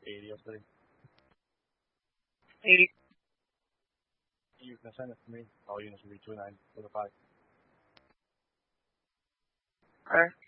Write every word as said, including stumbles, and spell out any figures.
eighty yesterday. eighty. You can send it to me. All units will be two nine for the five. Okay.